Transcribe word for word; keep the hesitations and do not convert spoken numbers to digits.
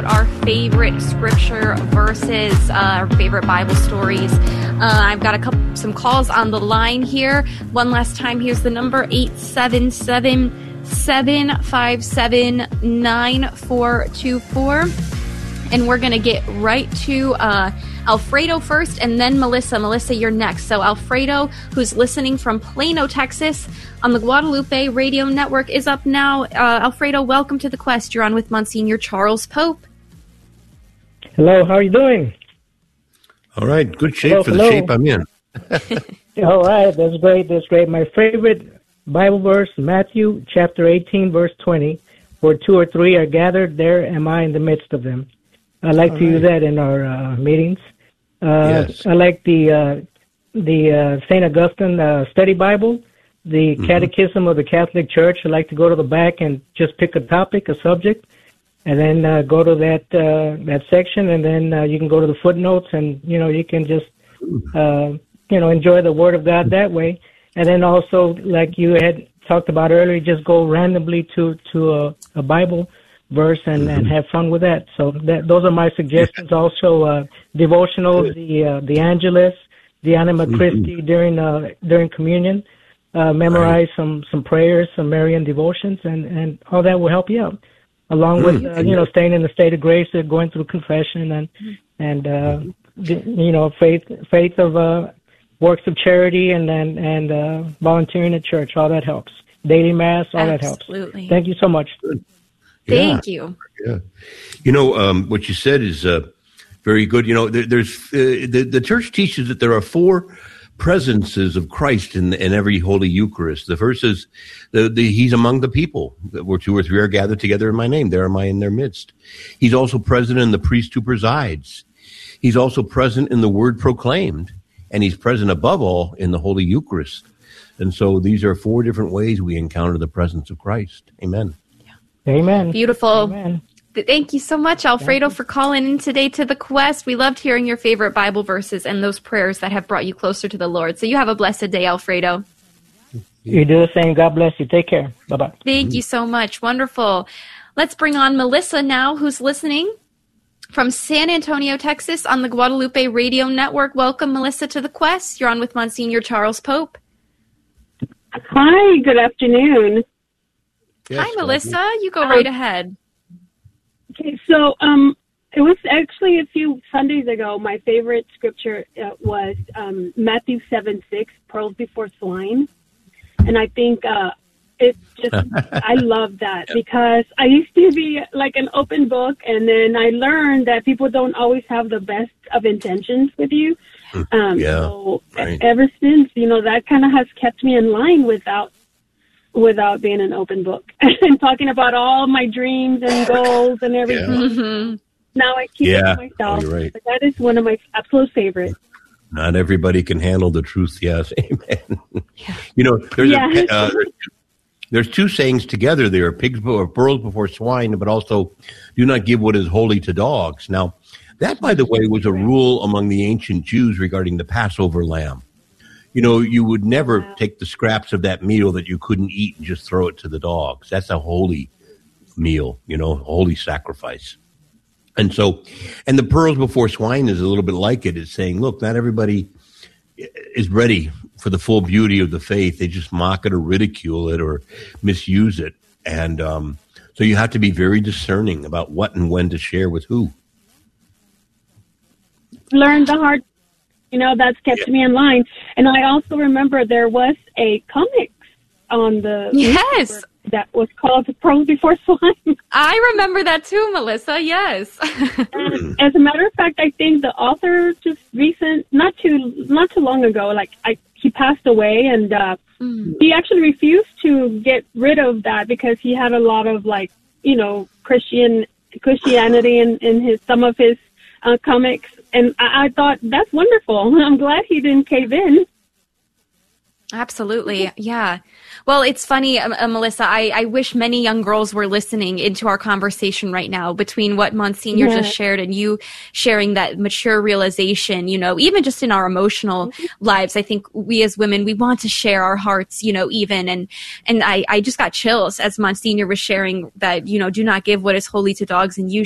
Our favorite scripture verses, uh, our favorite Bible stories. Uh, I've got a couple, some calls on the line here. One last time, here's the number, eight seven seven, seven five seven, nine four two four. And we're going to get right to uh, Alfredo first, and then Melissa. Melissa, you're next. So Alfredo, who's listening from Plano, Texas, on the Guadalupe Radio Network, is up now. Uh, Alfredo, welcome to The Quest. You're on with Monsignor Charles Pope. Hello, how are you doing? All right, good shape hello, for hello. the shape I'm in. All right, that's great, that's great. My favorite Bible verse, Matthew chapter eighteen, verse twenty, where two or three are gathered, there am I in the midst of them. I like All to right. use that in our uh, meetings. Uh, yes. I like the uh, the uh, Saint Augustine uh, Study Bible, the mm-hmm. Catechism of the Catholic Church. I like to go to the back and just pick a topic, a subject, and then uh, go to that uh, that section, and then uh, you can go to the footnotes, and you know you can just uh, you know enjoy the Word of God that way. And then also, like you had talked about earlier, just go randomly to to a, a Bible verse and, mm-hmm. and have fun with that. So that, those are my suggestions. Also, uh, devotionals, the uh, the Angelus, the Anima mm-hmm. Christi during uh, during communion. Uh, memorize right. some some prayers, some Marian devotions, and, and all that will help you out. Along with uh, you know staying in the state of grace, uh, going through confession and and uh, you know faith faith of uh, works of charity and and and uh, volunteering at church. All that helps. Daily mass, all Absolutely. that helps. Absolutely. Thank you so much. Good. Thank yeah. you. Yeah, you know um, what you said is uh, very good. You know, there, there's uh, the the church teaches that there are four presences of Christ in, in every Holy Eucharist. The first is the, the He's among the people, where two or three are gathered together in my name. There am I in their midst. He's also present in the priest who presides. He's also present in the word proclaimed, and he's present above all in the Holy Eucharist. And so these are four different ways we encounter the presence of Christ. Amen. Amen. Beautiful. Amen. Thank you so much, Alfredo, for calling in today to The Quest. We loved hearing your favorite Bible verses and those prayers that have brought you closer to the Lord. So you have a blessed day, Alfredo. You do the same. God bless you. Take care. Bye-bye. Thank you so much. Wonderful. Let's bring on Melissa now, who's listening from San Antonio, Texas, on the Guadalupe Radio Network. Welcome, Melissa, to The Quest. You're on with Monsignor Charles Pope. Hi, good afternoon. Yes, Hi, Melissa. welcome. You go right ahead. Okay, so um, it was actually a few Sundays ago. My favorite scripture uh, was um, Matthew seven six, pearls before swine. And I think uh, it's just, I love that because I used to be like an open book, and then I learned that people don't always have the best of intentions with you. Um, yeah, so right. ever since, you know, that kind of has kept me in line without without being an open book and talking about all my dreams and goals and everything. Yeah. Mm-hmm. Now I keep yeah. it to myself. Oh, you're right. But that is one of my absolute favorites. Not everybody can handle the truth. Yes. Amen. Yeah. You know, there's, yeah. a, uh, there's, there's two sayings together there, pigs or pearls before swine, but also do not give what is holy to dogs. Now, that, by the way, was a rule among the ancient Jews regarding the Passover lamb. You know, you would never take the scraps of that meal that you couldn't eat and just throw it to the dogs. That's a holy meal, you know, a holy sacrifice. And so, and the pearls before swine is a little bit like it. It's saying, look, not everybody is ready for the full beauty of the faith. They just mock it or ridicule it or misuse it. And um, so you have to be very discerning about what and when to share with who. Learn the hard You know, that's kept yeah. me in line. And I also remember there was a comics on the yes that was called Pearls Before Swine. I remember that too, Melissa. Yes. And as a matter of fact, I think the author just recent, not too not too long ago, like I, he passed away, and uh, mm. he actually refused to get rid of that because he had a lot of like you know Christian Christianity in, in his some of his uh, comics. And I, I thought, that's wonderful. I'm glad he didn't cave in. Absolutely. Yeah. Well, it's funny, uh, uh, Melissa, I, I wish many young girls were listening into our conversation right now between what Monsignor yeah. just shared and you sharing that mature realization, you know, even just in our emotional mm-hmm. lives. I think we as women, we want to share our hearts, you know, even. And, and I, I just got chills as Monsignor was sharing that, you know, do not give what is holy to dogs, and you